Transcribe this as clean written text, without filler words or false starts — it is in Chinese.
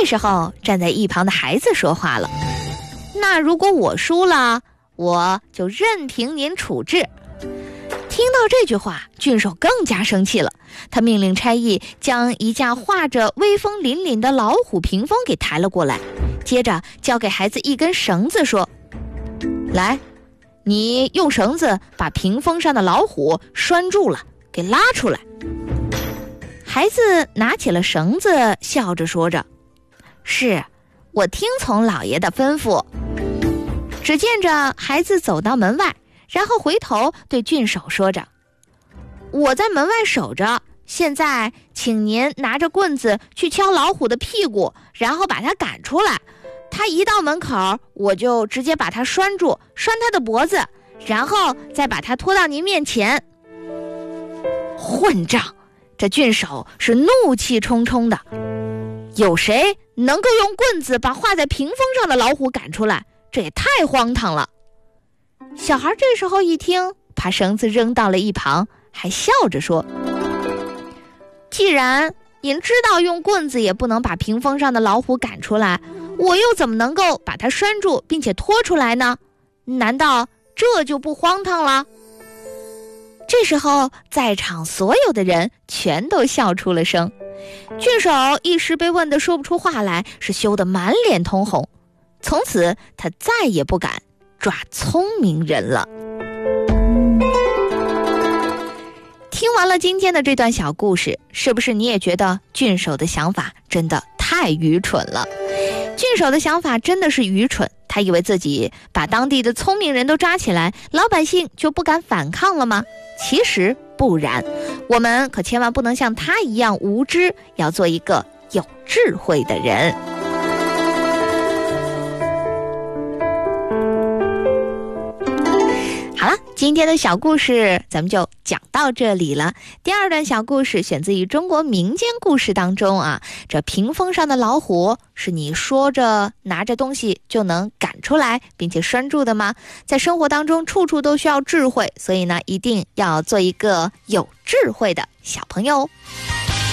这时候站在一旁的孩子说话了：那如果我输了，我就任凭您处置。听到这句话，郡守更加生气了，他命令差役将一架画着威风凛凛的老虎屏风给抬了过来，接着交给孩子一根绳子说：来，你用绳子把屏风上的老虎拴住了，给拉出来。孩子拿起了绳子，笑着说着：是，我听从老爷的吩咐。只见着孩子走到门外，然后回头对郡守说着：我在门外守着，现在请您拿着棍子去敲老虎的屁股，然后把它赶出来。他一到门口，我就直接把他拴住，拴他的脖子，然后再把他拖到您面前。混账！这郡守是怒气冲冲的，有谁能够用棍子把画在屏风上的老虎赶出来？这也太荒唐了。小孩这时候一听，把绳子扔到了一旁，还笑着说：既然您知道用棍子也不能把屏风上的老虎赶出来，我又怎么能够把它拴住并且拖出来呢？难道这就不荒唐了？这时候在场所有的人全都笑出了声，郡守一时被问得说不出话来，是羞得满脸通红。从此他再也不敢抓聪明人了。听完了今天的这段小故事，是不是你也觉得郡守的想法真的太愚蠢了？郡守的想法真的是愚蠢，他以为自己把当地的聪明人都抓起来，老百姓就不敢反抗了吗？其实不然，我们可千万不能像他一样无知，要做一个有智慧的人。好了，今天的小故事咱们就讲到这里了。第二段小故事选自于中国民间故事当中啊，这屏风上的老虎是你说着拿着东西就能赶出来并且拴住的吗？在生活当中处处都需要智慧，所以呢一定要做一个有智慧的小朋友哦。